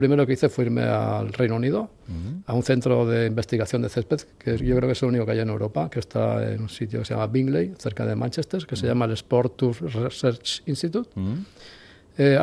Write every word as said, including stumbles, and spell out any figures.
Primero que hice fue irme al Reino Unido, uh-huh. a un centro de investigación de césped, que yo creo que es el único que hay en Europa, que está en un sitio que se llama Bingley, cerca de Manchester, que uh-huh. se llama el Sport Turf Research Institute. Uh-huh. eh,